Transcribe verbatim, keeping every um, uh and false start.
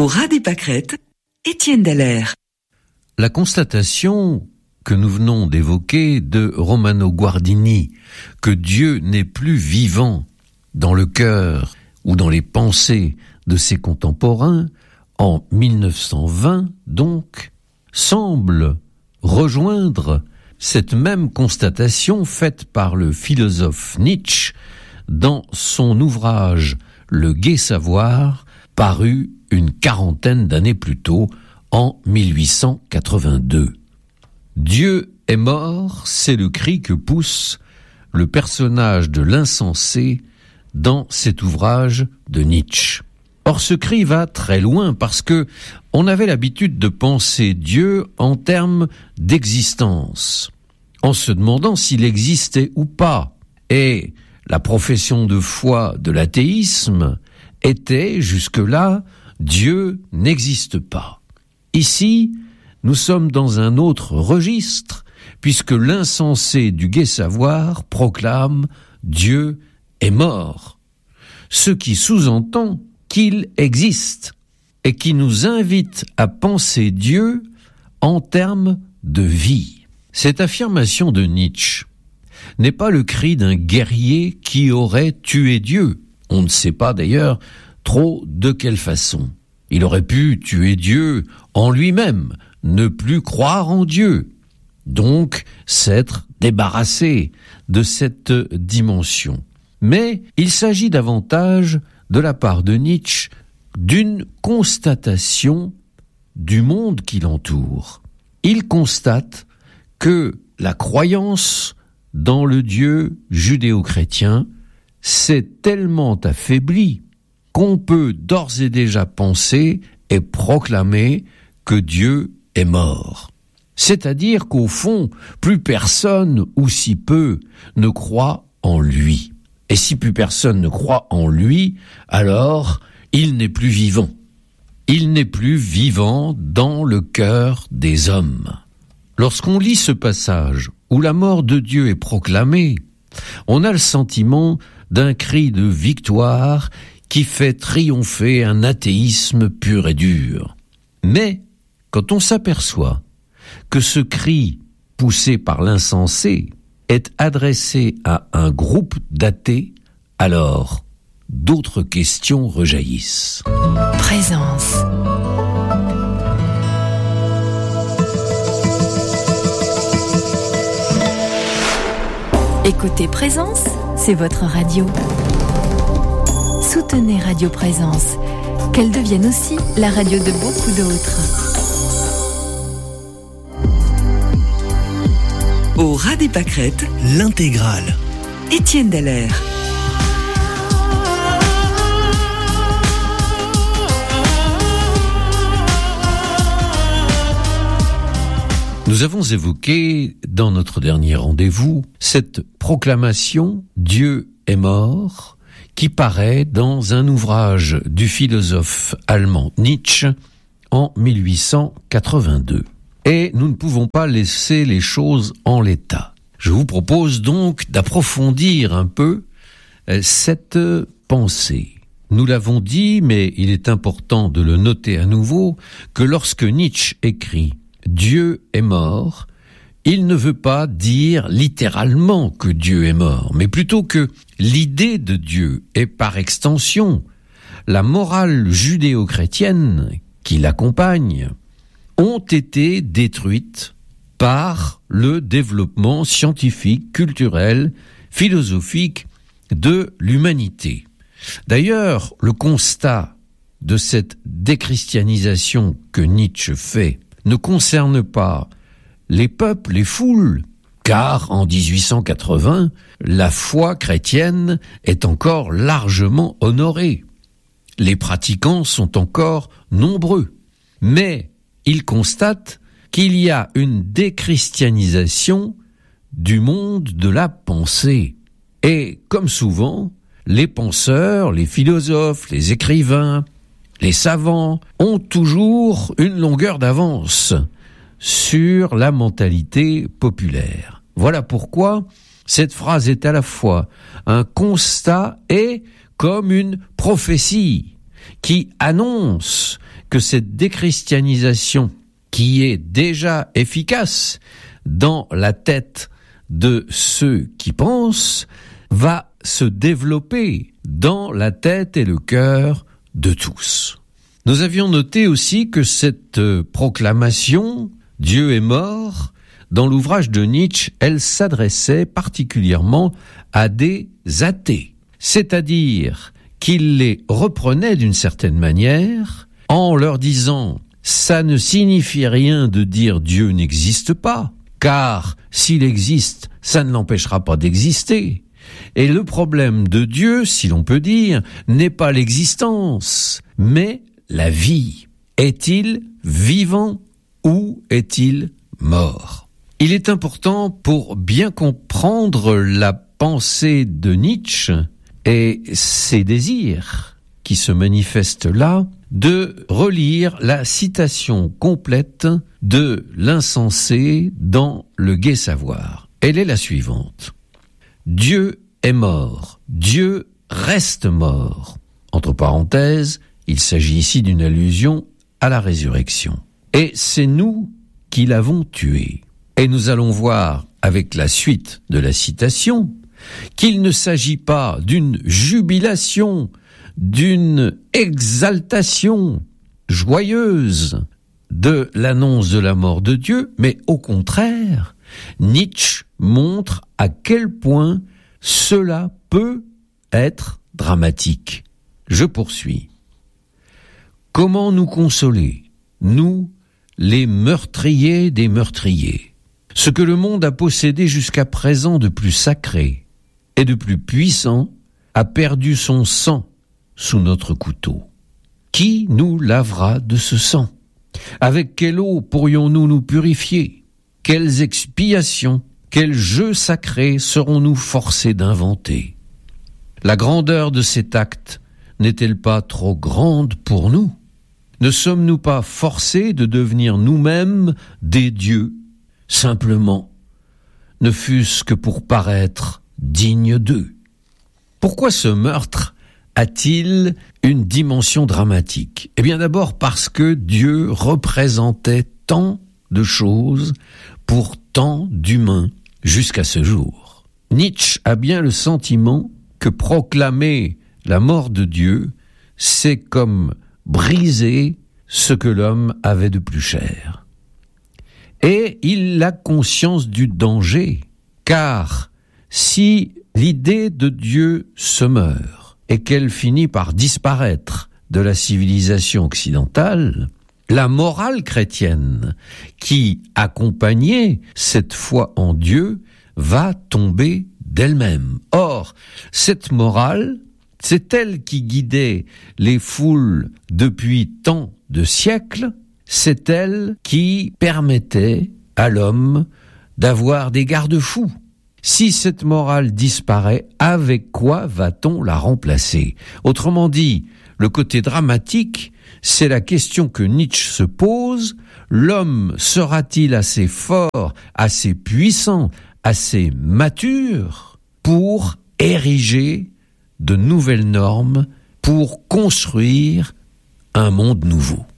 Au ras des pâquerettes, Étienne Dallaire. La constatation que nous venons d'évoquer de Romano Guardini, que Dieu n'est plus vivant dans le cœur ou dans les pensées de ses contemporains, en mille neuf cent vingt donc, semble rejoindre cette même constatation faite par le philosophe Nietzsche dans son ouvrage Le Gai Savoir, paru une quarantaine d'années plus tôt, en mille huit cent quatre-vingt-deux. Dieu est mort, c'est le cri que pousse le personnage de l'insensé dans cet ouvrage de Nietzsche. Or, ce cri va très loin parce que on avait l'habitude de penser Dieu en termes d'existence, en se demandant s'il existait ou pas. Et la profession de foi de l'athéisme était, jusque-là, Dieu n'existe pas. Ici, nous sommes dans un autre registre, puisque l'insensé du Gai Savoir proclame « Dieu est mort », ce qui sous-entend qu'il existe et qui nous invite à penser Dieu en termes de vie. Cette affirmation de Nietzsche n'est pas le cri d'un guerrier qui aurait tué Dieu. On ne sait pas d'ailleurs trop de quelle façon. Il aurait pu tuer Dieu en lui-même, ne plus croire en Dieu, donc s'être débarrassé de cette dimension. Mais il s'agit davantage, de la part de Nietzsche, d'une constatation du monde qui l'entoure. Il constate que la croyance dans le Dieu judéo-chrétien s'est tellement affaiblie qu'on peut d'ores et déjà penser et proclamer que Dieu est mort. C'est-à-dire qu'au fond, plus personne, ou si peu, ne croit en lui. Et si plus personne ne croit en lui, alors il n'est plus vivant. Il n'est plus vivant dans le cœur des hommes. Lorsqu'on lit ce passage où la mort de Dieu est proclamée, on a le sentiment d'un cri de victoire qui fait triompher un athéisme pur et dur. Mais, quand on s'aperçoit que ce cri, poussé par l'insensé, est adressé à un groupe d'athées, alors d'autres questions rejaillissent. Présence. Écoutez Présence, c'est votre radio. Soutenez Radio Présence, qu'elle devienne aussi la radio de beaucoup d'autres. Au ras des pâquerettes, l'intégrale. Étienne Dallaire. Nous avons évoqué, dans notre dernier rendez-vous, cette proclamation « Dieu est mort » qui paraît dans un ouvrage du philosophe allemand Nietzsche en mille huit cent quatre-vingt-deux. Et nous ne pouvons pas laisser les choses en l'état. Je vous propose donc d'approfondir un peu cette pensée. Nous l'avons dit, mais il est important de le noter à nouveau, que lorsque Nietzsche écrit « Dieu est mort », il ne veut pas dire littéralement que Dieu est mort, mais plutôt que l'idée de Dieu et par extension la morale judéo-chrétienne qui l'accompagne ont été détruites par le développement scientifique, culturel, philosophique de l'humanité. D'ailleurs, le constat de cette déchristianisation que Nietzsche fait ne concerne pas les peuples, les foules, car en dix-huit cent quatre-vingts, la foi chrétienne est encore largement honorée. Les pratiquants sont encore nombreux. Mais il constate qu'il y a une déchristianisation du monde de la pensée. Et, comme souvent, les penseurs, les philosophes, les écrivains, les savants ont toujours une longueur d'avance sur la mentalité populaire. Voilà pourquoi cette phrase est à la fois un constat et comme une prophétie qui annonce que cette déchristianisation qui est déjà efficace dans la tête de ceux qui pensent va se développer dans la tête et le cœur de tous. Nous avions noté aussi que cette proclamation « Dieu est mort » dans l'ouvrage de Nietzsche, elle s'adressait particulièrement à des athées, c'est-à-dire qu'il les reprenait d'une certaine manière en leur disant « ça ne signifie rien de dire Dieu n'existe pas, car s'il existe, ça ne l'empêchera pas d'exister. Et le problème de Dieu, si l'on peut dire, n'est pas l'existence, mais la vie. Est-il vivant ou est-il mort ?» Il est important, pour bien comprendre la pensée de Nietzsche et ses désirs qui se manifestent là, de relire la citation complète de l'insensé dans Le Gai Savoir. Elle est la suivante. « Dieu est mort, Dieu reste mort. » Entre parenthèses, il s'agit ici d'une allusion à la résurrection. Et c'est nous qui l'avons tué. Et nous allons voir, avec la suite de la citation, qu'il ne s'agit pas d'une jubilation, d'une exaltation joyeuse de l'annonce de la mort de Dieu, mais au contraire, Nietzsche montre à quel point cela peut être dramatique. Je poursuis. Comment nous consoler, nous, les meurtriers des meurtriers? Ce que le monde a possédé jusqu'à présent de plus sacré et de plus puissant a perdu son sang sous notre couteau. Qui nous lavera de ce sang? Avec quelle eau pourrions-nous nous purifier? Quelles expiations, quels jeux sacrés serons-nous forcés d'inventer? La grandeur de cet acte n'est-elle pas trop grande pour nous? Ne sommes-nous pas forcés de devenir nous-mêmes des dieux, simplement, ne fût-ce que pour paraître dignes d'eux? Pourquoi ce meurtre a-t-il une dimension dramatique? Eh bien d'abord parce que Dieu représentait tant de choses pour tant d'humains jusqu'à ce jour. Nietzsche a bien le sentiment que proclamer la mort de Dieu, c'est comme briser ce que l'homme avait de plus cher. Et il a conscience du danger, car si l'idée de Dieu se meurt et qu'elle finit par disparaître de la civilisation occidentale, la morale chrétienne qui accompagnait cette foi en Dieu va tomber d'elle-même. Or, cette morale, c'est elle qui guidait les foules depuis tant de siècles, c'est elle qui permettait à l'homme d'avoir des garde-fous. Si cette morale disparaît, avec quoi va-t-on la remplacer? Autrement dit, le côté dramatique, c'est la question que Nietzsche se pose. L'homme sera-t-il assez fort, assez puissant, assez mature pour ériger de nouvelles normes, pour construire un monde nouveau?